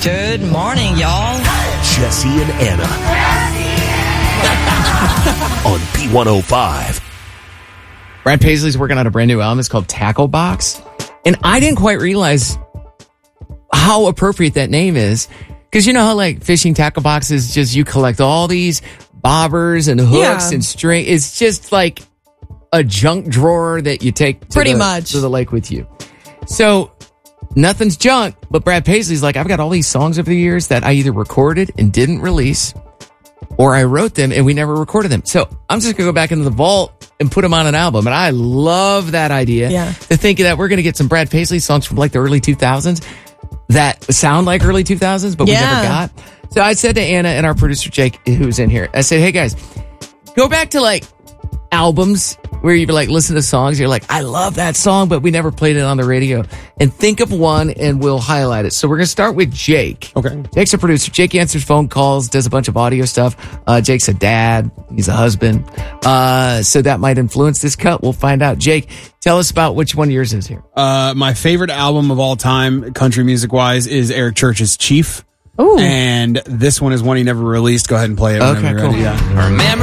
Good morning, y'all. Jesse and Anna. On B105. Brad Paisley's working on a brand new album. It's called Tackle Box. And I didn't quite realize how appropriate that name is. Because you know how like fishing tackle boxes, just you collect all these bobbers and hooks and string. It's just like a junk drawer that you take to the lake with you. So nothing's junk, but Brad Paisley's like, I've got all these songs over the years that I either recorded and didn't release, or I wrote them and we never recorded them. So I'm just going to go back into the vault and put them on an album. And I love that idea. Yeah. To think that we're going to get some Brad Paisley songs from like the early 2000s that sound like early 2000s, but we never got. So I said to Anna and our producer Jake, who's in here, I said, hey guys, go back to like albums where you like listen to songs, you're like, I love that song, but we never played it on the radio. And think of one and we'll highlight it. So we're going to start with Jake. Okay. Jake's a producer. Jake answers phone calls, does a bunch of audio stuff. Jake's a dad. He's a husband. So that might influence this cut. We'll find out. Jake, tell us about which one of yours is here. My favorite album of all time, country music wise, is Eric Church's Chief. Ooh. And this one is one he never released. Go ahead and play it. Okay, cool. Ready. Yeah. Remember